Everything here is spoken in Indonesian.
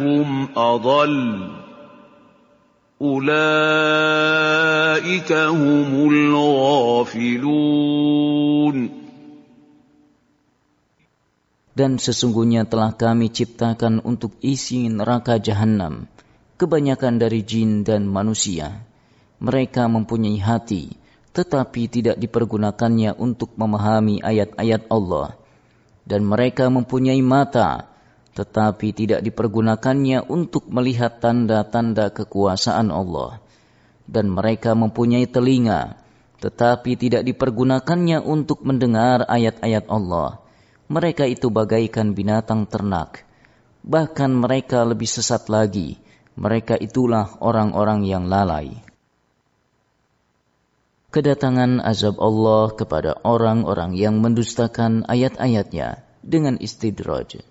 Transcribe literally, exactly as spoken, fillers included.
هُمْ أَضَلُّ أُولَئِكَ هُمُ الْغَافِلُونَ. Dan sesungguhnya telah kami ciptakan untuk isi neraka jahanam kebanyakan dari jin dan manusia. Mereka mempunyai hati, tetapi tidak dipergunakannya untuk memahami ayat-ayat Allah. Dan mereka mempunyai mata, tetapi tidak dipergunakannya untuk melihat tanda-tanda kekuasaan Allah. Dan mereka mempunyai telinga, tetapi tidak dipergunakannya untuk mendengar ayat-ayat Allah. Mereka itu bagaikan binatang ternak. Bahkan mereka lebih sesat lagi. Mereka itulah orang-orang yang lalai. Kedatangan azab Allah kepada orang-orang yang mendustakan ayat-ayatnya dengan istidraj.